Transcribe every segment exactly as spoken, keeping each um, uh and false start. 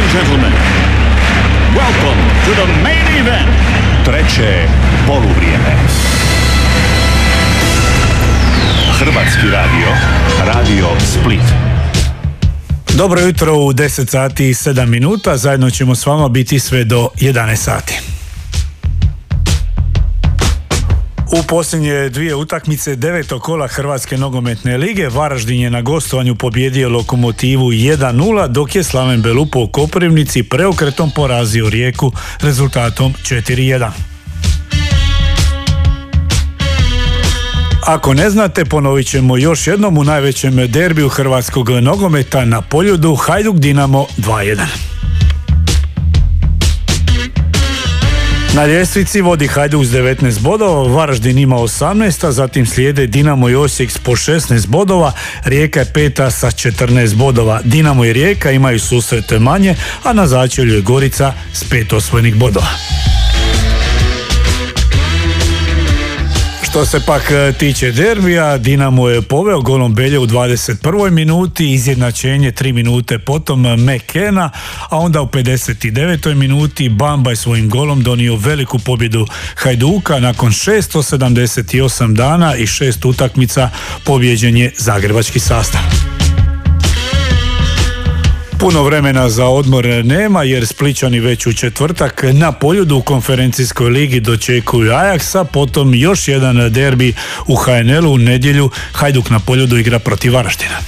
and gentlemen, welcome to the main event. Treće poluvrijeme. Hrvatski radio, Radio Split. Dobro jutro u deset sati i sedam minuta, zajedno ćemo s vama biti sve do jedanaest sati. U posljednje dvije utakmice devetog kola Hrvatske nogometne lige Varaždin je na gostovanju pobijedio Lokomotivu jedan nula, dok je Slaven Belupo u Koprivnici preokretom porazio Rijeku rezultatom četiri jedan. Ako ne znate, ponovit ćemo još jednom u najvećem derbiju hrvatskog nogometa na Poljudu Hajduk Dinamo dva jedan. Na ljestvici vodi Hajduk s devetnaest bodova, Varaždin ima osamnaest, a zatim slijede Dinamo i Osijek po šesnaest bodova, Rijeka je peta sa četrnaest bodova. Dinamo i Rijeka imaju susret manje, a na začelju je Gorica s pet osvojenih bodova. Što se pak tiče derbija, Dinamo je poveo golom Belje u dvadeset prvoj minuti, izjednačenje tri minute potom McKenna, a onda u pedeset devetoj minuti Bamba je svojim golom donio veliku pobjedu Hajduka. Nakon šesto sedamdeset osam dana i šest utakmica pobijeđen je zagrebački sastav. Puno vremena za odmor nema, jer Splićani već u četvrtak na Poljudu u konferencijskoj ligi dočekuju Ajaksa, potom još jedan derbi u ha en el-u u nedjelju. Hajduk na Poljudu igra protiv Varaždina.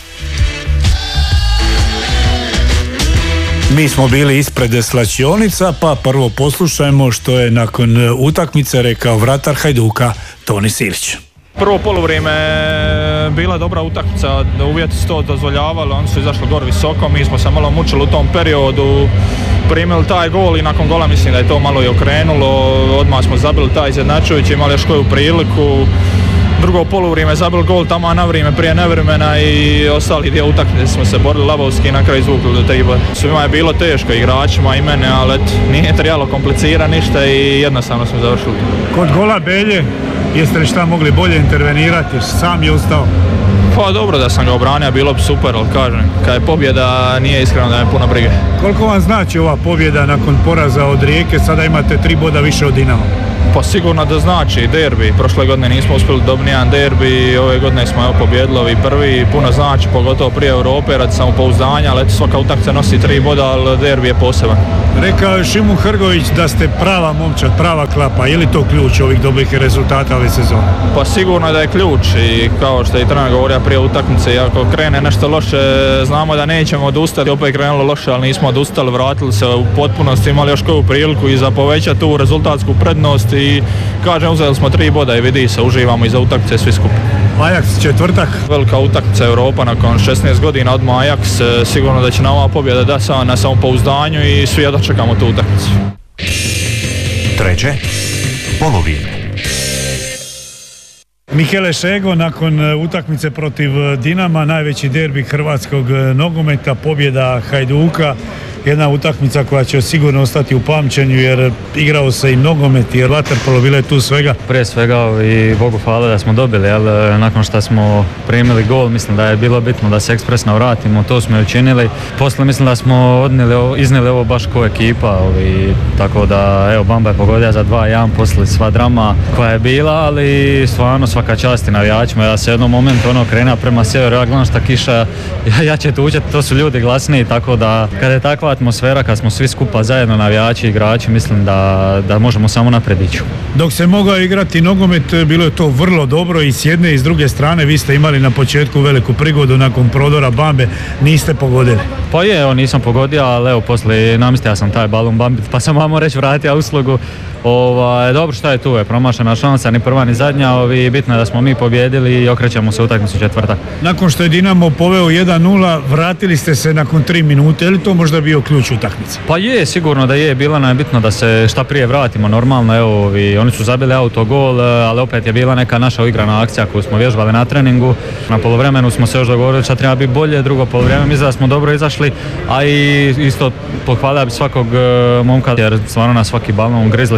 Mi smo bili ispred slačionica, pa prvo poslušajmo što je nakon utakmice rekao vratar Hajduka Toni Silić. Prvo poluvrijeme bila dobra utakmica, uvjeti su to dozvoljavali, oni su izašli gore visoko, mi smo se malo mučili u tom periodu, primili taj gol i nakon gola mislim da je to malo i okrenulo, odmah smo zabili taj izjednačujući, imali još koju priliku. Drugo poluvrijeme zabili gol tamo na vrijeme prije nevremena i ostali dio utakmice smo se borili lavovski i na kraju izvukli do tri boda. Svima je bilo teško, igračima i mene, ali et, nije trebalo komplicirati ništa i jednostavno smo završili. Kod gola Belje, jeste li šta mogli bolje intervenirati, jer sam je ostao? Pa dobro da sam ga obranio, bilo bi super, ali kažem, kad je pobjeda nije iskreno da je puno brige. Koliko vam znači ova pobjeda nakon poraza od Rijeke, sada imate tri boda više od Dinama? Pa sigurno da znači derbi, prošle godine nismo uspjeli dobiti jedan derbi, ove godine smo evo pobjedili ovi prvi, puno znači, pogotovo prije Europe, radi samopouzdanja, ali eto svaka utakmica nosi tri boda, ali derbi je poseban. Rekao je Šimun Hrgović da ste prava momčad, prava klapa, je li to ključ ovih dobrih rezultata ove sezone? Pa sigurno da je ključ i kao što je i trener govorio prije utakmice, ako krene nešto loše, znamo da nećemo odustati, opet je krenulo loše, ali nismo odustali, vratili se u potpunosti, imali još koju priliku i za povećati tu rezultatsku prednost i kažem, uzeli smo tri boda i vidi se, uživamo i za utakmice svi skupi. Ajax četvrtak. Velika utakmica Europa nakon šesnaest godina odmah Ajax, sigurno da će na ova pobjeda da sa na samopouzdanju i svi da čekamo tu utakmicu. Treće poluvrijeme. Michele Šego nakon utakmice protiv Dinama, najveći derbi hrvatskog nogometa, pobjeda Hajduka. Jedna utakmica koja će sigurno ostati u pamćenju, jer igrao se i nogomet i vaterpolo, bilo je tu svega. Prije svega i Bogu hvala da smo dobili, ali nakon što smo primili gol, mislim da je bilo bitno da se ekspresno vratimo, to smo i učinili. Poslije mislim da smo odnili, iznijeli ovo baš ko ekipa, i tako da evo Bamba je pogodio za dva jedan, poslije sva drama koja je bila, ali stvarno svaka čast i navijačima. Ja se u jednom momentu ono krenuo prema sjeveru, ja gledam šta kiša, ja, ja će tuđeti, to su ljudi glasniji, tako da kada je takva atmosfera, kad smo svi skupa zajedno navijači i igrači, mislim da, da možemo samo naprijed ići. Dok se mogao igrati nogomet, bilo je to vrlo dobro i s jedne i s druge strane. Vi ste imali na početku veliku prigodu nakon prodora Bambe, niste pogodili. Pa je, evo nisam pogodio, ali evo poslije namistio sam taj balon Bambi, pa sam vamo reći vratio uslugu. Ovaj, dobro što je tu, je promašena šansa, ni prva ni zadnja, ovi, bitno je da smo mi pobjedili i okrećemo se utakmicu četvrtak. Nakon što je Dinamo poveo jedan nula, vratili ste se nakon tri minute, je li to možda bio ključ utakmice? Pa je, sigurno da je, bilo nam je bitno da se šta prije vratimo, normalno, evo, ovi, oni su zabili autogol, ali opet je bila neka naša uigrana akcija koju smo vježbali na treningu. Na poluvremenu smo se još dogovorili šta treba biti bolje, drugo poluvreme mislim da smo dobro izašli, a i isto pohvalio bi svakog momka, jer stvarno na svaki balon grizli su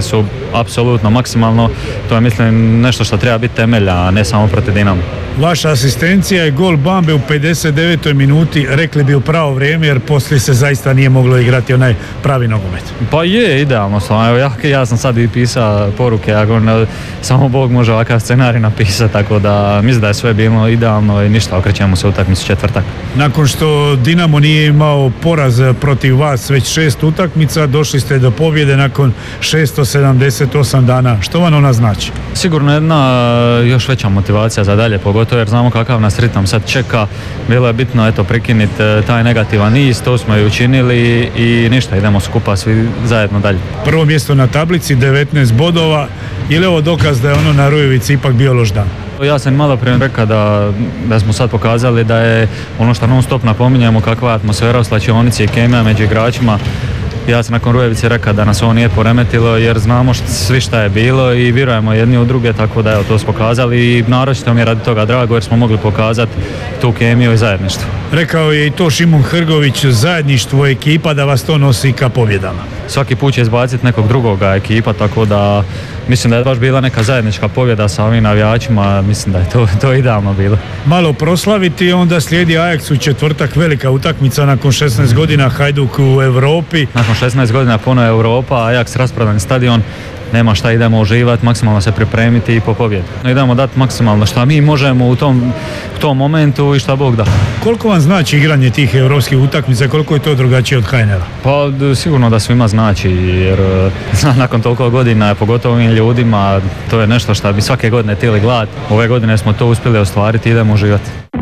su apsolutno maksimalno. To je mislim nešto što treba biti temelj, a ne samo protiv Dinama. Vaša asistencija je gol Bambe u pedeset devetoj minuti, rekli bi u pravo vrijeme, jer poslije se zaista nije moglo igrati onaj pravi nogomet. Pa je, idealno. Evo, ja, ja sam sad i pisao poruke, ako ne, samo Bog može ovakav scenarij napisati, tako da mislim da je sve bilo idealno i ništa, okrećemo se utakmicu četvrtak. Nakon što Dinamo nije imao poraz protiv vas već šest utakmica, došli ste do pobjede nakon šesto sedamdeset osam dana. Što vam ona znači? Sigurno jedna još veća motivacija za dalje, pogotovo jer znamo kakav nas ritam sad čeka. Bilo je bitno eto prekinuti taj negativan niz, to smo i učinili i ništa, idemo skupa svi zajedno dalje. Prvo mjesto na tablici, devetnaest bodova. Je li ovo dokaz da je ono na Rujevici ipak bio loš dan? Ja sam malo prije rekao da, da smo sad pokazali da je ono što non stop napominjemo, kakva je atmosfera u slačionici i kemija među igračima. Ja sam nakon Rujevice rekao da nas ovo nije poremetilo jer znamo št, svi šta je bilo i vjerujemo jedni u druge, tako da evo, to smo pokazali i naročito mi je radi toga drago jer smo mogli pokazati tu kemiju i zajedništvo. Rekao je i to Šimon Hrgović, zajedništvo ekipa da vas to nosi ka pobjedama. Svaki put će izbaciti nekog drugoga ekipa, tako da mislim da je baš bila neka zajednička pobjeda sa ovim navijačima, mislim da je to, to idealno bilo. Malo proslaviti, onda slijedi Ajax u četvrtak, velika utakmica nakon šesnaest godina, Hajduk u Europi. Nakon šesnaest godina puno Europa, Ajax rasprodan stadion, nema šta, idemo uživati, maksimalno se pripremiti i po pobjedu. Idemo dati maksimalno šta mi možemo u tom, u tom momentu i šta Bog da. Koliko vam znači igranje tih europskih utakmica, koliko je to drugačije od H N L-a? Pa sigurno da svima znači, jer nakon toliko godina, pogotovo ovim ljudima, to je nešto što bi svake godine htjeli gledati. Ove godine smo to uspjeli ostvariti, idemo uživati.